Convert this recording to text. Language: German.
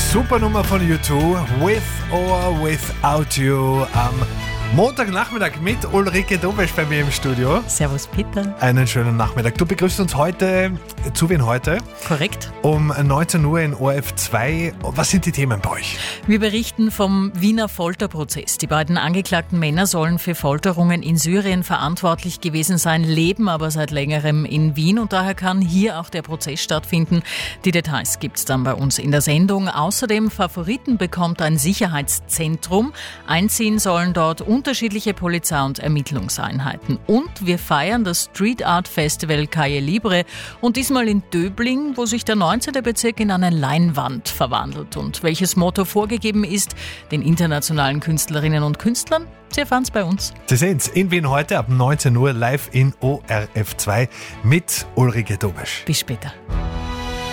Super Nummer von U2, With or Without You, am Montagnachmittag mit Ulrike Dobesch bei mir im Studio. Servus Peter. Einen schönen Nachmittag. Du begrüßt uns heute, zu wen heute? Korrekt. Um 19 Uhr in ORF2. Was sind die Themen bei euch? Wir berichten vom Wiener Folterprozess. Die beiden angeklagten Männer sollen für Folterungen in Syrien verantwortlich gewesen sein, leben aber seit längerem in Wien und daher kann hier auch der Prozess stattfinden. Die Details gibt's dann bei uns in der Sendung. Außerdem Favoriten bekommt ein Sicherheitszentrum. Einziehen sollen dort unterschiedliche Polizei- und Ermittlungseinheiten. Und wir feiern das Street Art Festival Calle Libre und diesmal in Döbling, wo sich der 19. Bezirk in eine Leinwand verwandelt. Und welches Motto vorgegeben ist, den internationalen Künstlerinnen und Künstlern, Sie erfahren es bei uns. Sie sehen's in Wien heute ab 19 Uhr live in ORF2 mit Ulrike Dobesch. Bis später.